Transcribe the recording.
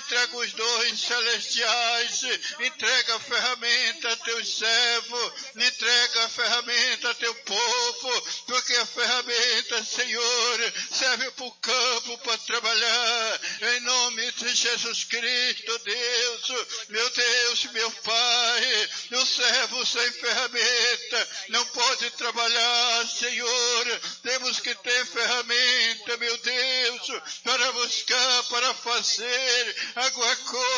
entrega os dons celestiais, entrega a ferramenta a teus servos, entrega a ferramenta a teu povo, porque a ferramenta, Senhor, serve para o campo, para trabalhar, em nome de Jesus Cristo, Deus, meu Pai, o servo sem ferramenta não pode trabalhar, Senhor, temos que ter ferramenta, meu Deus, para buscar, para fazer alguma coisa.